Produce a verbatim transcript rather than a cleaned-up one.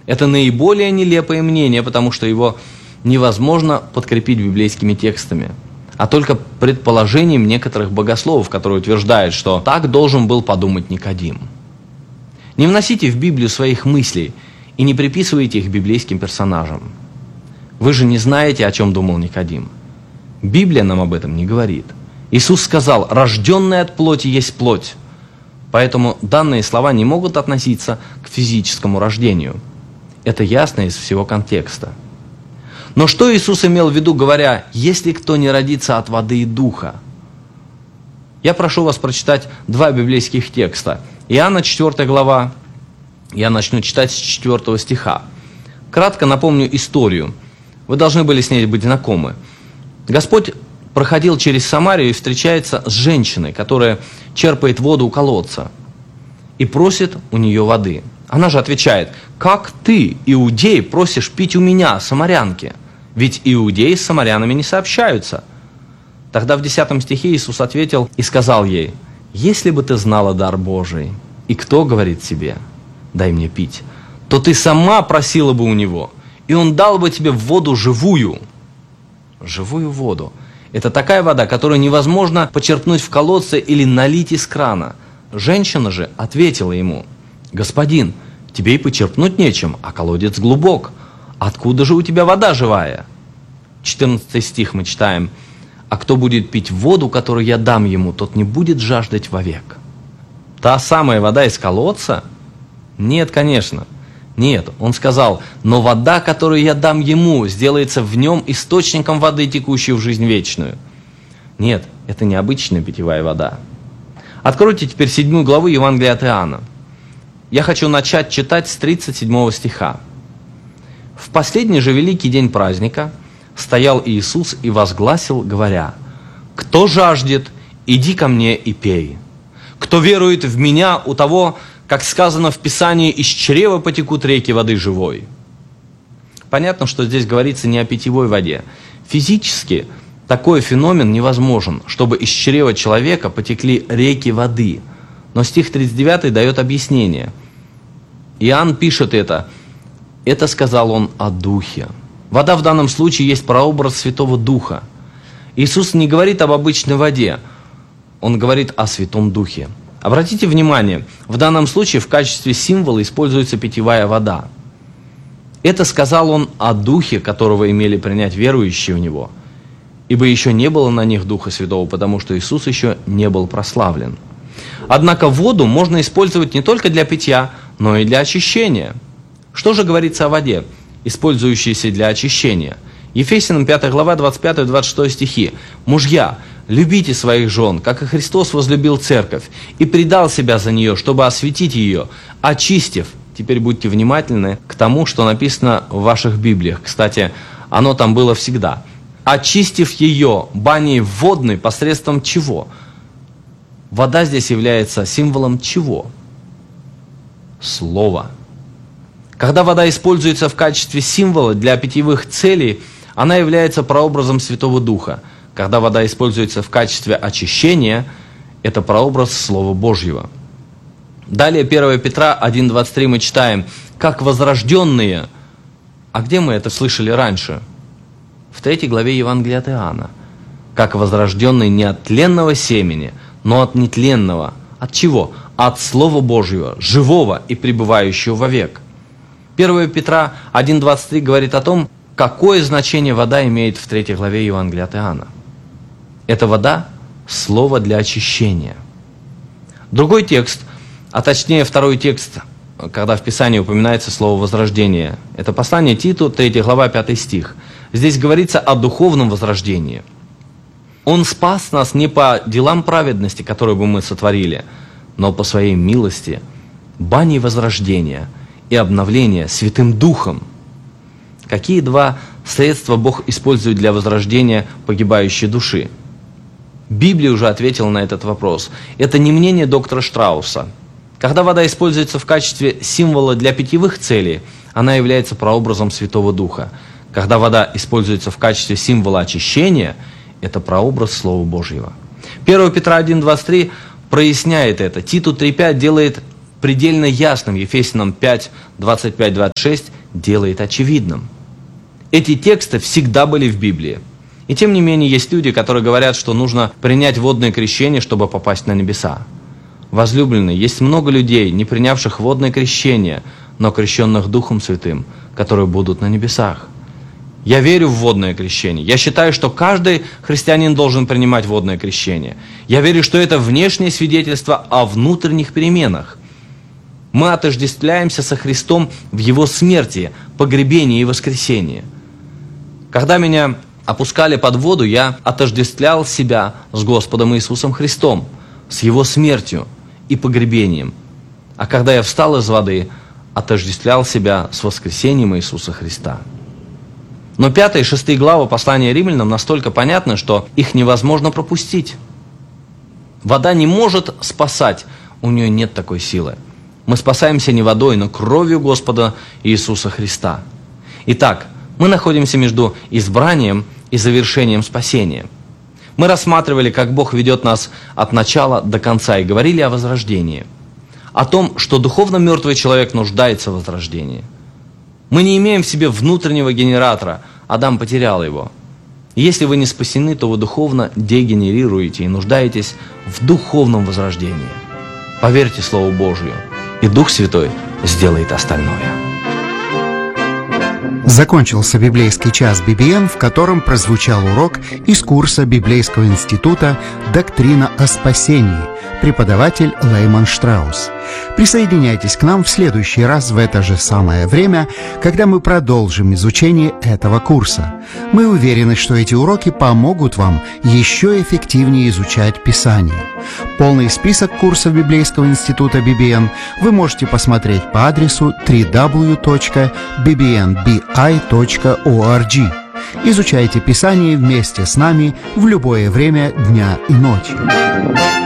Это наиболее нелепое мнение, потому что его невозможно подкрепить библейскими текстами, а только предположением некоторых богословов, которые утверждают, что так должен был подумать Никодим. Не вносите в Библию своих мыслей и не приписывайте их библейским персонажам. Вы же не знаете, о чем думал Никодим. Библия нам об этом не говорит. Иисус сказал: «Рожденный от плоти есть плоть». Поэтому данные слова не могут относиться к физическому рождению. Это ясно из всего контекста. Но что Иисус имел в виду, говоря: «Если кто не родится от воды и духа»? Я прошу вас прочитать два библейских текста. Иоанна четвёртая глава, я начну читать с четвёртого стиха. Кратко напомню историю. Вы должны были с ней быть знакомы. Господь проходил через Самарию и встречается с женщиной, которая черпает воду у колодца и просит у нее воды. Она же отвечает: «Как ты, иудей, просишь пить у меня, самарянки? Ведь иудеи с самарянами не сообщаются». Тогда в десятом стихе Иисус ответил и сказал ей: «Если бы ты знала дар Божий, и кто говорит тебе: дай мне пить, то ты сама просила бы у него, и он дал бы тебе воду живую». Живую воду. Это такая вода, которую невозможно почерпнуть в колодце или налить из крана. Женщина же ответила ему: «Господин, тебе и почерпнуть нечем, а колодец глубок. Откуда же у тебя вода живая?» четырнадцатый стих мы читаем: «А кто будет пить воду, которую я дам ему, тот не будет жаждать вовек». Та самая вода из колодца? Нет, конечно. Нет, он сказал: «Но вода, которую я дам ему, сделается в нем источником воды, текущей в жизнь вечную». Нет, это не обычная питьевая вода. Откройте теперь седьмую главу Евангелия от Иоанна. Я хочу начать читать с тридцать седьмого стиха. «В последний же великий день праздника стоял Иисус и возгласил, говоря: кто жаждет, иди ко мне и пей. Кто верует в меня, у того, как сказано в Писании, из чрева потекут реки воды живой». Понятно, что здесь говорится не о питьевой воде. Физически такой феномен невозможен, чтобы из чрева человека потекли реки воды. Но стих тридцать девятый дает объяснение. Иоанн пишет это. Это сказал он о Духе. Вода в данном случае есть прообраз Святого Духа. Иисус не говорит об обычной воде, он говорит о Святом Духе. Обратите внимание, в данном случае в качестве символа используется питьевая вода. Это сказал он о Духе, которого имели принять верующие в Него, ибо еще не было на них Духа Святого, потому что Иисус еще не был прославлен. Однако воду можно использовать не только для питья, но и для очищения. Что же говорится о воде, использующейся для очищения? Ефесянам пятая глава, двадцать пятый двадцать шестой стихи. «Мужья, любите своих жен, как и Христос возлюбил церковь, и предал себя за нее, чтобы осветить ее, очистив». Теперь будьте внимательны к тому, что написано в ваших Библиях. Кстати, оно там было всегда. «Очистив ее баней водной посредством чего?» Вода здесь является символом чего? Слова. Когда вода используется в качестве символа для питьевых целей, она является прообразом Святого Духа. Когда вода используется в качестве очищения, это прообраз Слова Божьего. Далее первое Петра один двадцать три мы читаем: «Как возрожденные». А где мы это слышали раньше? В третьей главе Евангелия от Иоанна. «Как возрожденные не от тленного семени, но от нетленного». От чего? От Слова Божьего, живого и пребывающего вовек. первое Петра один двадцать три говорит о том, какое значение вода имеет в третьей главе Евангелия от Иоанна. Это вода – слово для очищения. Другой текст, а точнее второй текст, когда в Писании упоминается слово «возрождение», это послание Титу, третья глава, пятый стих. Здесь говорится о духовном возрождении. Он спас нас не по делам праведности, которые бы мы сотворили, но по своей милости, баней возрождения и обновления Святым Духом. Какие два средства Бог использует для возрождения погибающей души? Библия уже ответила на этот вопрос. Это не мнение доктора Штрауса. Когда вода используется в качестве символа для питьевых целей, она является прообразом Святого Духа. Когда вода используется в качестве символа очищения, это прообраз Слова Божьего. первое Петра один двадцать три проясняет это. Титу три пять делает предельно ясным Ефесянам пять, двадцать пять двадцать шесть делает очевидным. Эти тексты всегда были в Библии. И тем не менее есть люди, которые говорят, что нужно принять водное крещение, чтобы попасть на небеса. Возлюбленные, есть много людей, не принявших водное крещение, но крещенных Духом Святым, которые будут на небесах. Я верю в водное крещение. Я считаю, что каждый христианин должен принимать водное крещение. Я верю, что это внешнее свидетельство о внутренних переменах. Мы отождествляемся со Христом в Его смерти, погребении и воскресении. Когда меня опускали под воду, я отождествлял себя с Господом Иисусом Христом, с Его смертью и погребением. А когда я встал из воды, отождествлял себя с воскресением Иисуса Христа. Но пятая и шестая главы послания Римлянам настолько понятны, что их невозможно пропустить. Вода не может спасать, у нее нет такой силы. Мы спасаемся не водой, но кровью Господа Иисуса Христа. Итак, мы находимся между избранием и завершением спасения. Мы рассматривали, как Бог ведет нас от начала до конца, и говорили о возрождении. О том, что духовно мертвый человек нуждается в возрождении. Мы не имеем в себе внутреннего генератора, Адам потерял его. Если вы не спасены, то вы духовно дегенерируете и нуждаетесь в духовном возрождении. Поверьте Слову Божию, и Дух Святой сделает остальное. Закончился библейский час би би эн, в котором прозвучал урок из курса Библейского института «Доктрина о спасении», преподаватель Лейман Штраус. Присоединяйтесь к нам в следующий раз в это же самое время, когда мы продолжим изучение этого курса. Мы уверены, что эти уроки помогут вам еще эффективнее изучать Писание. Полный список курсов Библейского института би би эн вы можете посмотреть по адресу дабл ю дабл ю дабл ю точка би би эн би ай точка орг. Изучайте Писание вместе с нами в любое время дня и ночи.